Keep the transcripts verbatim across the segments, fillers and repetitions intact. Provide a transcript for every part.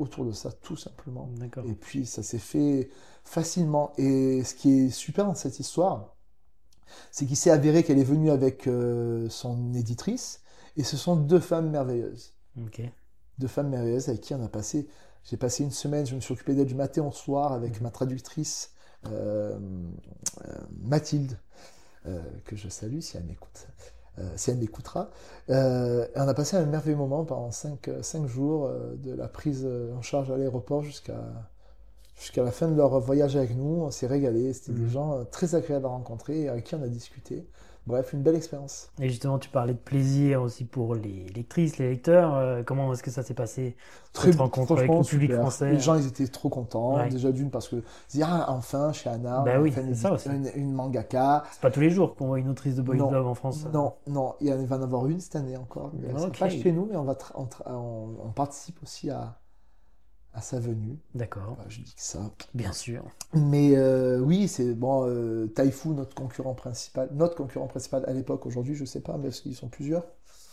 autour de ça, tout simplement. D'accord. Et puis, ça s'est fait facilement. Et ce qui est super dans cette histoire, c'est qu'il s'est avéré qu'elle est venue avec euh, son éditrice, et ce sont deux femmes merveilleuses. Ok. Deux femmes merveilleuses avec qui on a passé, j'ai passé une semaine, je me suis occupé d'elle du matin au soir avec ma traductrice euh, euh, Mathilde, euh, que je salue si elle m'écoute, euh, si elle m'écoutera. Euh, et on a passé un merveilleux moment pendant cinq, cinq jours, euh, de la prise en charge à l'aéroport jusqu'à jusqu'à la fin de leur voyage avec nous. On s'est régalé, c'était Mhm. des gens très agréables à rencontrer et avec qui on a discuté. Bref, une belle expérience. Et justement, tu parlais de plaisir aussi pour les lectrices, les lecteurs. Euh, comment est-ce que ça s'est passé, Très, cette rencontre avec franchement, le public super. français? Les gens, ils étaient trop contents. Ouais. Déjà d'une parce que ils disaient, ah, enfin, chez Anna, Bah on a oui, fait une, c'est ça édi- aussi. une, une mangaka. C'est pas tous les jours qu'on voit une autrice de boys Non, love en France. non, non, il y en- il va en avoir une cette année encore. Elle sera Ok. pas chez nous, mais on, va tra- on, tra- on- on participe aussi à, à sa venue. D'accord, Voilà, je dis que ça. bien sûr. Mais euh, oui, c'est bon. Euh, Taifu, notre concurrent principal, notre concurrent principal à l'époque, aujourd'hui, je sais pas, mais parce qu'ils sont plusieurs.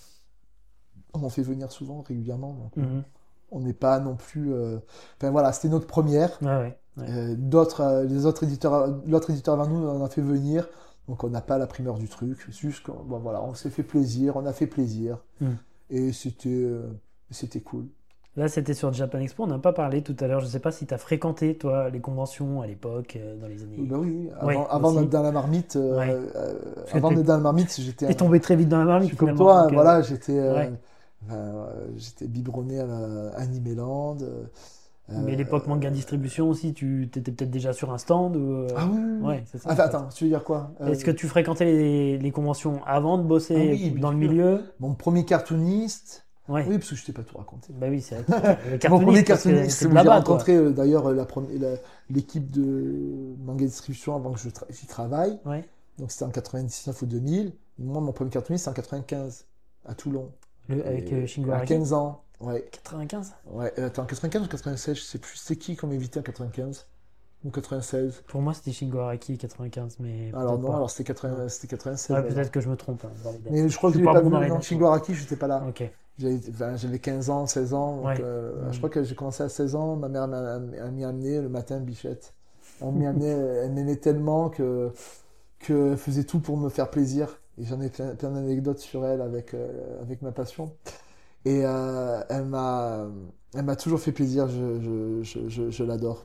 On en fait venir souvent, régulièrement. Donc, Mhm. on n'est pas non plus. euh, Enfin voilà, c'était notre première. Ouais, ouais, ouais. Euh, d'autres, euh, les autres éditeurs, l'autre éditeur avant nous en a fait venir, donc on n'a pas la primeur du truc. C'est juste qu'on, bon, voilà, on s'est fait plaisir, on a fait plaisir, Mhm. et c'était, euh, c'était cool. Là, c'était sur Japan Expo. On n'a pas parlé tout à l'heure. Je sais pas si tu as fréquenté, toi, les conventions à l'époque, euh, dans les années. Bah oui, oui. Avant, Ouais, avant aussi. d'être dans la marmite, euh, Ouais. euh, Parce que avant t'es- d'être dans la marmite, j'étais, T'es un- tombé très vite dans la je marmite, suis comme finalement. toi, donc, euh, voilà, j'étais, euh, ouais. enfin, euh, j'étais biberonné à la- Animeland. euh, Mais l'époque manga distribution aussi, tu étais peut-être déjà sur un stand ou... euh, Ah oui, oui, oui. Ouais, c'est ça. Attends, attends, tu veux dire quoi? Euh, Est-ce que tu fréquentais les, les conventions avant de bosser Ah oui, bien dans le sûr. milieu? Mon premier cartooniste. Ouais. Oui, parce que je t'ai pas tout raconté. Bah oui, c'est vrai. que- Le Mon premier cartooniste, parce que cartooniste, c'est de où j'ai là-bas, toi. rencontré euh, d'ailleurs euh, la première- la- l'équipe de manga distribution avant que je tra- j'y travaille. Ouais. Donc c'était en quatre-vingt-dix-neuf ou deux mille. Moi, mon premier cartooniste, c'est en quatre-vingt-quinze, à Toulon. Le- avec Et euh, Shingo à Araki. quinze ans. Ouais. quatre-vingt-quinze? Ouais. Euh, Attends, quatre-vingt-quinze ou quatre-vingt-seize, je sais plus. C'est qui qu'on m'invitait en quatre-vingt-quinze? Ou quatre-vingt-seize? Pour moi, c'était Shingo Araki quatre-vingt-quinze, mais Alors peut-être non, pas. alors c'était quatre-vingts, c'était quatre-vingt-seize. Ouais, alors. peut-être que je me trompe, hein, dans les dates. Mais je crois Je que suis je l'ai pas pas bon vu. dans les Non, dates. Shingo Araki, j'étais pas là. Ok. J'avais enfin, j'avais quinze ans, seize ans. Donc, Ouais. euh, Mm. Je crois que j'ai commencé à seize ans. Ma mère m'a m'a m'y amené le matin, Bichette. Elle m'y amenait, elle m'aimait tellement que qu'elle faisait tout pour me faire plaisir. Et j'en ai plein, plein d'anecdotes sur elle avec, euh, avec ma passion. Et euh, elle m'a elle m'a toujours fait plaisir. Je, je, je, je, je l'adore.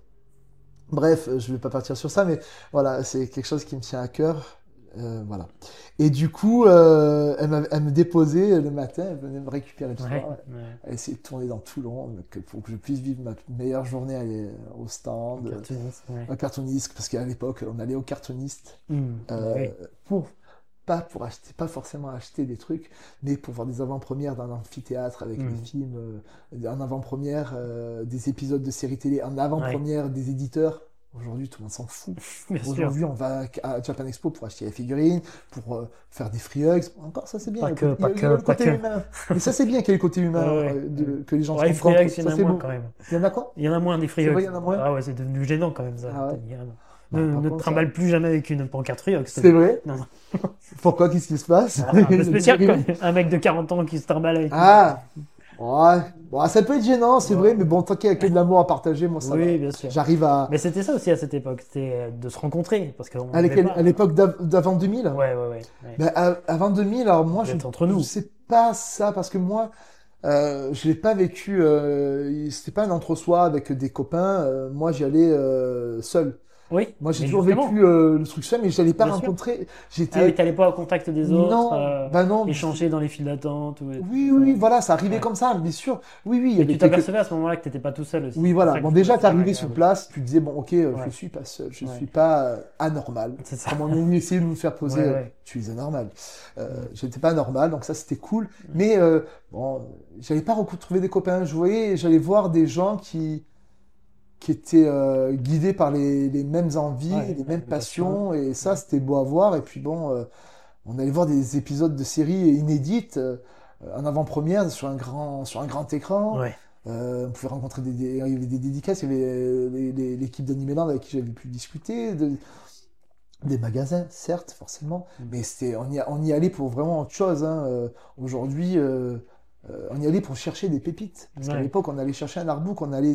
Bref, je vais pas partir sur ça, mais voilà, c'est quelque chose qui me tient à cœur. Euh, voilà. Et du coup, euh, elle, m'a- elle me déposait le matin, elle venait me récupérer le soir. Ouais. Ouais. Elle essayait de tourner dans Toulon que- pour que je puisse vivre ma meilleure journée aller au stand, Cartooniste, ouais. un cartooniste, parce qu'à l'époque, on allait au cartooniste Mm. euh, Ouais. pour pas pour acheter, pas forcément acheter des trucs, mais pour voir des avant-premières dans l'amphithéâtre avec Mm. des films, euh, en avant-première euh, des épisodes de séries télé, en avant-première des éditeurs. Aujourd'hui, tout le monde s'en fout. Bien sûr. Aujourd'hui, on va à Japan Expo pour acheter la figurine, pour euh, faire des free hugs. Encore, ça c'est bien. Pas Il y a que, le- pas il y a le que, pas côté que. humain. Mais ça c'est bien qu'il y ait le côté humain, Ouais, ouais. euh, de- que les gens Ouais, les se comprennent. free hugs, il y en Ça a c'est moins beau. quand même. Il y en a quoi? Il y en a moins des free C'est hugs. vrai, il y en a moins. Ah ouais, c'est devenu gênant quand même ça. Ah ouais. Carrément. Bah, Ne, par ne te contre, trimballe plus jamais avec une pancarte free hugs. C'est vrai? Non, non. Pourquoi? Qu'est-ce qui se passe? Ah, un peu spécial quoi. Un mec de quarante ans qui se trimballe avec. Ah, ouais. Bon, ça peut être gênant, c'est vrai, mais bon, tant qu'il y a que de l'amour à partager, moi ça Oui, va. bien sûr. J'arrive à. Mais c'était ça aussi à cette époque, c'était euh, de se rencontrer. Parce qu'on À devait l'époque- pas- à l'époque d'av- d'avant deux mille? Ouais, ouais, ouais. ouais. Ben, à- avant deux mille, alors moi, je D'être entre nous. je sais pas ça, parce que moi, euh, je l'ai pas vécu, euh, c'était pas un entre-soi avec des copains, euh, moi j'y allais euh, seul. Oui, Moi j'ai mais toujours justement. vécu euh, le truc seul, mais je n'allais pas Bien sûr. rencontrer, j'étais... Ah oui, t'allais pas au contact des autres, non, euh, bah non. échanger dans les files d'attente. Ou... Oui, oui, oui, voilà, ça arrivait Ouais. comme ça, bien sûr. Oui, oui, il y Et avait tu quelques- t'apercevais à ce moment-là que t'étais pas tout seul aussi. Oui, C'est voilà. ça Bon, que déjà, c'est t'es arrivé agréable. sur place, tu disais, bon, ok, euh, Ouais. je suis pas seul, je Ouais. suis pas euh, anormal. C'est ça. Comme on a essayé de nous faire poser, Ouais, euh, ouais. tu es anormal. Euh, J'étais pas normal, donc ça, c'était cool. Mais, euh, bon, j'allais pas retrouver des copains. Je voyais, j'allais voir des gens qui, qui étaient euh, guidés par les, les mêmes envies, Ouais, les ouais, mêmes les passions, et ça, c'était beau à voir. Et puis, bon, euh, on allait voir des épisodes de séries inédites, euh, en avant-première, sur un grand, sur un grand écran. Ouais. Euh, on pouvait rencontrer des, des, il y avait des dédicaces, il y avait euh, les- les- l'équipe d'Animeland avec qui j'avais pu discuter, de- des magasins, certes, forcément, Mm. mais c'était, on y, a- on y allait pour vraiment autre chose. Hein. Euh, Aujourd'hui, euh, euh, on y allait pour chercher des pépites. Parce qu'à Ouais. l'époque, on allait chercher un artbook, on allait